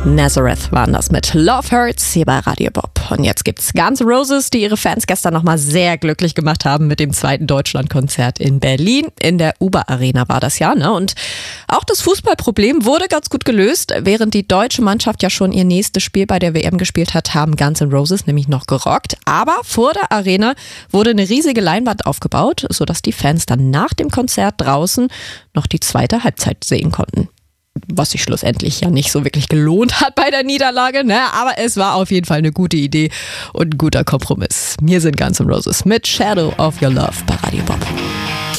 Nazareth waren das mit Love Hurts hier bei Radio Bob. Und jetzt gibt's Guns N' Roses, die ihre Fans gestern nochmal sehr glücklich gemacht haben mit dem 2. Deutschlandkonzert in Berlin. In der Uber Arena war das ja, ne? Und auch das Fußballproblem wurde ganz gut gelöst. Während die deutsche Mannschaft ja schon ihr nächstes Spiel bei der WM gespielt hat, haben Guns N' Roses nämlich noch gerockt. Aber vor der Arena wurde eine riesige Leinwand aufgebaut, sodass die Fans dann nach dem Konzert draußen noch die zweite Halbzeit sehen konnten. Was sich schlussendlich ja nicht so wirklich gelohnt hat bei der Niederlage, ne? Aber es war auf jeden Fall eine gute Idee und ein guter Kompromiss. Hier sind Guns N' Roses mit Shadow of Your Love bei Radio Bob.